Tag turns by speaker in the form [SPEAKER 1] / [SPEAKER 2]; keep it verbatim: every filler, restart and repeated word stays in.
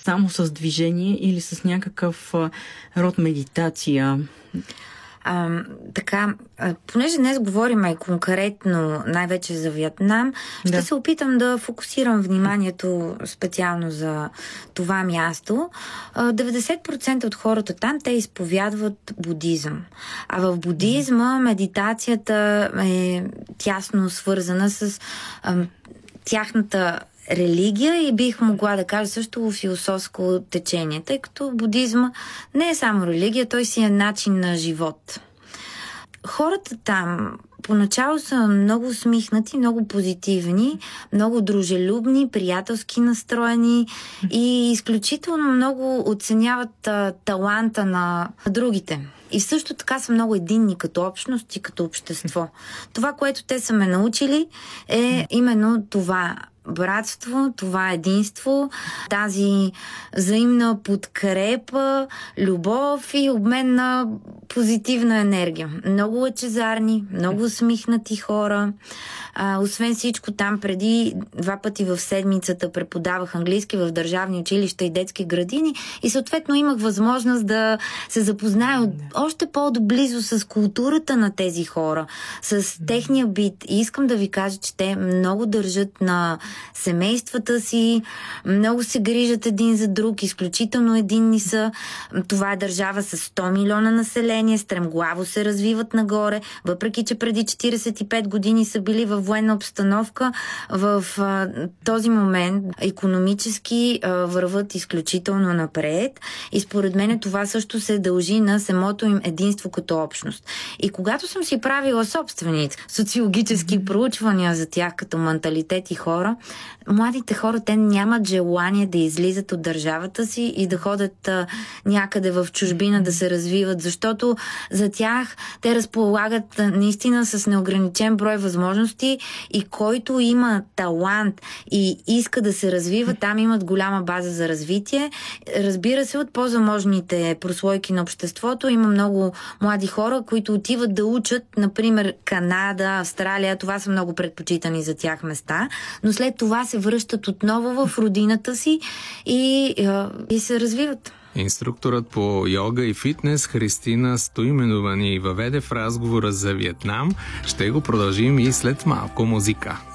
[SPEAKER 1] само с движение или с някакъв а, род медитация?
[SPEAKER 2] А, така, понеже днес говорим и конкретно най-вече за Виетнам, ще да. се опитам да фокусирам вниманието специално за това място. деветдесет процента от хората там, те изповядват будизъм. А в будизма медитацията е тясно свързана с а, тяхната религия и бих могла да кажа също философско течение, тъй като будизма не е само религия, той си е начин на живот. Хората там поначало са много усмихнати, много позитивни, много дружелюбни, приятелски настроени и изключително много оценяват а, таланта на другите. И също така са много единни като общност и като общество. Това, което те са ме научили, е именно това братство, това единство, тази взаимна подкрепа, любов и обмен на позитивна енергия. Много лъчезарни, много усмихнати хора. А, освен всичко, там преди два пъти в седмицата преподавах английски в държавни училища и детски градини и съответно имах възможност да се запозная още по-доблизо с културата на тези хора, с техния бит. И искам да ви кажа, че те много държат на семействата си, много се грижат един за друг, изключително единни са. Това е държава с сто милиона население, стремглаво се развиват нагоре, въпреки че преди четиридесет и пет години са били във военна обстановка, в а, този момент икономически а, върват изключително напред и според мен това също се дължи на самото им единство като общност. И когато съм си правила собствени социологически проучвания за тях като менталитет и хора, младите хора, те нямат желание да излизат от държавата си и да ходят а, някъде в чужбина да се развиват, защото за тях те разполагат а, наистина с неограничен брой възможности и който има талант и иска да се развива, там имат голяма база за развитие. Разбира се, от по-заможните прослойки на обществото има много млади хора, които отиват да учат, например, Канада, Австралия, това са много предпочитани за тях места, но след това се връщат отново в родината си и, и се развиват.
[SPEAKER 3] Инструкторът по йога и фитнес Христина Стоименова ни въведе в разговора за Виетнам. Ще го продължим и след малко музика.